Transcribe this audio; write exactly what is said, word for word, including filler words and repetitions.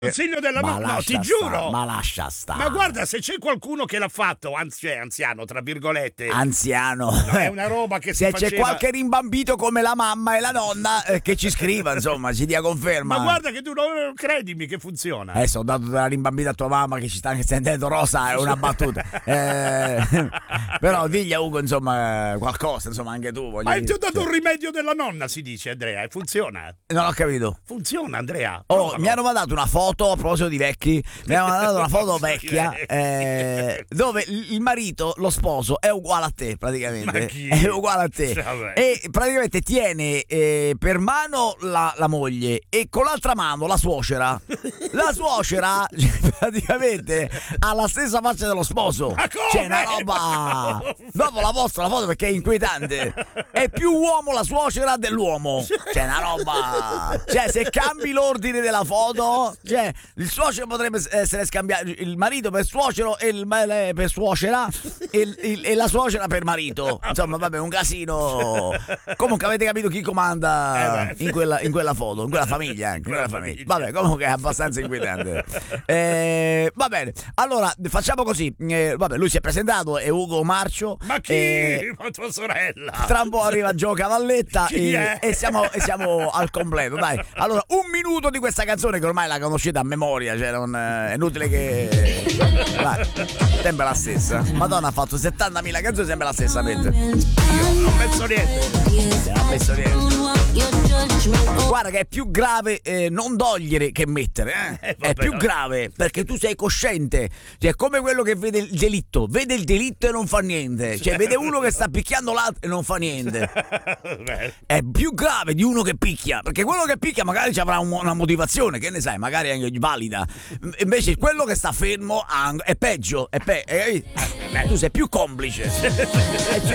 Consiglio della Ma no, no, ti lascia giuro. sta, ma lascia sta. Ma guarda, se c'è qualcuno che l'ha fatto, anzi, cioè, anziano, tra virgolette. Anziano. No, è una roba che si Se faceva. c'è qualche rimbambito come la mamma e la nonna eh, che ci scriva, insomma, ci dia conferma. Ma guarda che tu non credimi che funziona. Adesso ho dato della rimbambita a tua mamma che ci sta sentendo, Rosa, è una battuta. Eh, però digli a Ugo, insomma, qualcosa, insomma, anche tu. Voglio Ma dire. ti ho dato un rimedio della nonna, si dice, Andrea, e funziona. Non ho capito. Funziona, Andrea. Oh, Provalo. mi hanno mandato una foto, a proposito di vecchi, mi hanno mandato una foto vecchia eh, dove il marito, lo sposo, è uguale a te praticamente. Ma chi? È uguale a te. Vabbè. E praticamente tiene eh, per mano la, la moglie e con l'altra mano la suocera. La suocera praticamente ha la stessa faccia dello sposo. Ma come? C'è una roba. Dopo la vostra la foto perché è inquietante. È più uomo la suocera dell'uomo. C'è una roba. Cioè, se cambi l'ordine della foto, cioè, il suocero potrebbe essere scambiato, il marito per suocero e il per suocera e, il, il, e la suocera per marito. Insomma, vabbè, un casino. Comunque avete capito chi comanda eh in, quella, in quella foto, in quella famiglia anche, in quella famiglia. Vabbè, comunque è abbastanza inquietante. Eh, va bene, allora facciamo così. Eh, vabbè, lui si è presentato, è Ugo Marcio. Ma chi? Eh, Ma tua sorella. tra un po' arriva Gio Cavalletta Chi e, è? e, siamo, e siamo al completo, dai. Allora, un minuto di questa canzone che ormai la conoscete a memoria, cioè non è inutile che. Vai, sempre la stessa. Madonna, ha fatto settantamila canzoni, sempre la stessa, Pete. Io non penso niente. Non ha messo niente. Guarda che è più grave eh, non togliere che mettere, eh? Eh, vabbè. È più grave perché tu sei cosciente. Cioè, è come quello che vede il delitto, vede il delitto e non fa niente. Cioè, vede uno che sta picchiando l'altro e non fa niente. È più grave di uno che picchia, perché quello che picchia magari ci avrà un- una motivazione, che ne sai, magari anche valida. Invece quello che sta fermo ha- è peggio, è pe- eh, tu sei più complice.